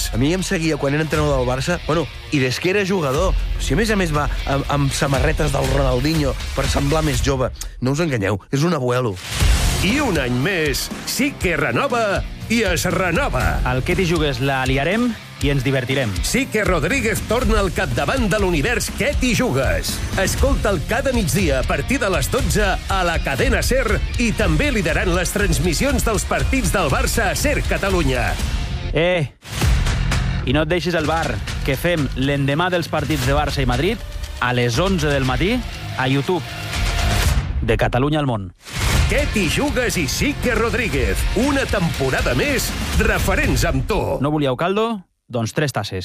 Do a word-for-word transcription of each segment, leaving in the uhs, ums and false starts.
A mi em seguia quan era entrenador del Barça, bueno, i des que era jugador. Si a més a més va amb, amb samarretes del Ronaldinho per semblar més jove, no us enganyeu, és un abuelo. I un any més, sí que renova i es renova. Al Què t'hi jugues la liarem i ens divertirem. Sí que Rodríguez torna al capdavant de l'univers Què t'hi jugues. Escolta'l cada migdia a partir de les dotze a la cadena SER i també liderant les transmissions dels partits del Barça a SER Catalunya. Eh, i no et deixis el bar, que fem l'endemà dels partits de Barça i Madrid a les onze del matí a YouTube. De Catalunya al món. Què t'hi jugues i sí que Rodríguez. Una temporada més, referents amb tu. No volíeu caldo? Doncs tres tasses.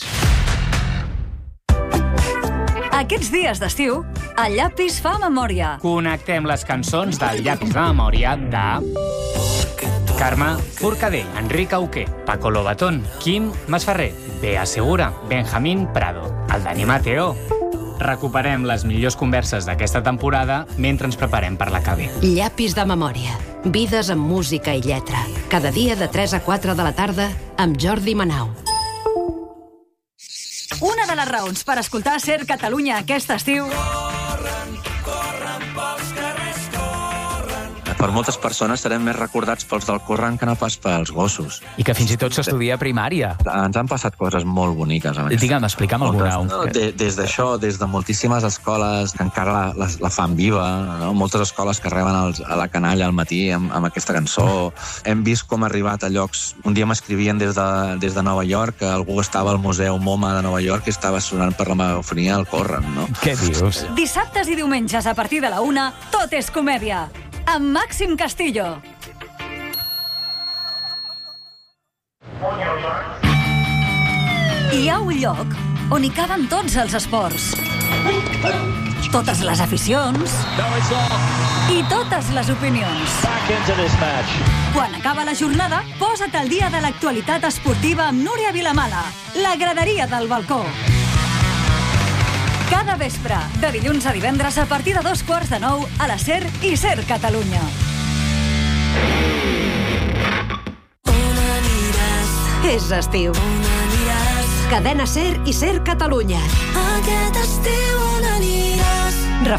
Aquests dies d'estiu, el llapis fa memòria. Connectem les cançons del llapis de memòria de... Carme Forcadell, Enric Auqué, Paco Lobatón, Quim Masferrer, Bea Segura, Benjamín Prado, el Dani Mateo. Recuperem les millors converses d'aquesta temporada mentre ens preparem per la que ve. Llapis de memòria. Vides amb música i lletra. Cada dia de tres a quatre de la tarda amb Jordi Manau. Una de les raons per escoltar SER Catalunya aquest estiu... Corren, corren pels carrers, corren. Per moltes persones serem més recordats pels del corrent que no pas pels gossos. I que fins i tot s'estudia a primària. Ens han passat coses molt boniques. Digue'm, explica'm alguna. No, de, des d'això, des de moltíssimes escoles que encara la, la, la fan viva, no? Moltes escoles que reben els, a la canalla al matí amb, amb aquesta cançó. Hem vist com ha arribat a llocs... Un dia m'escrivien des, de, des de Nova York que algú estava al Museu MoMA de Nova York i estava sonant per la megafonia al corrent, no? Què dius? Dissabtes i diumenges a partir de la una, tot és comèdia. Amb Màxim Castillo. Hi ha un lloc on hi caben tots els esports, totes les aficions i totes les opinions. Quan acaba la jornada, posa't al dia de l'actualitat esportiva amb Núria Vilamala, la graderia del balcó. Cada vespre, de dilluns a divendres a partir de dos quarts de nou a la SER i SER Catalunya. On aniràs? És estiu. On aniràs? Cadena SER i SER Catalunya. Aquest estiu on aniràs?